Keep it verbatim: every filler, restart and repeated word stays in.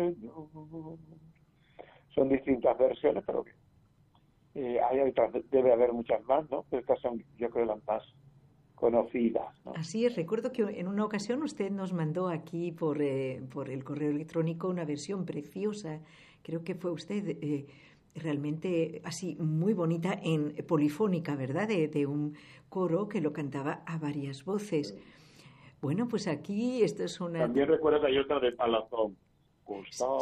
Son distintas versiones, pero que eh, hay otras, debe haber muchas más, ¿no? Pero estas son, yo creo, las más conocidas, ¿no? Así es, recuerdo que en una ocasión usted nos mandó aquí por, eh, por el correo electrónico una versión preciosa, creo que fue usted eh, realmente así muy bonita, en polifónica, ¿verdad? De, de un coro que lo cantaba a varias voces. Bueno, pues aquí esto es una... También recuerdo que hay otra de Palazón. Gustavo.